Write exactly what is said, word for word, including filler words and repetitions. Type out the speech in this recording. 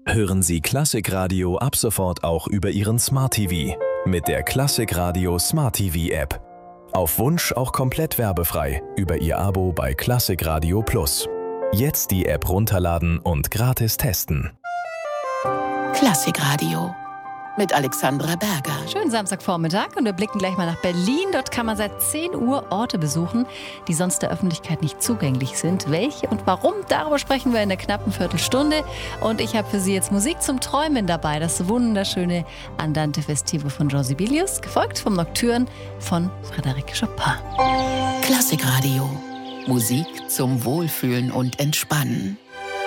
Hören Sie Klassikradio ab sofort auch über Ihren Smart T V mit der Klassikradio Smart T V App. Auf Wunsch auch komplett werbefrei über Ihr Abo bei Klassikradio Plus. Jetzt die App runterladen und gratis testen. Klassikradio mit Alexandra Berger. Schönen Samstagvormittag und wir blicken gleich mal nach Berlin. Dort kann man seit zehn Uhr Orte besuchen, die sonst der Öffentlichkeit nicht zugänglich sind. Welche und warum, darüber sprechen wir in der knappen Viertelstunde. Und ich habe für Sie jetzt Musik zum Träumen dabei. Das wunderschöne Andante Festivo von Jean Sibelius, gefolgt vom Nocturne von Frédéric Chopin. Klassikradio. Musik zum Wohlfühlen und Entspannen.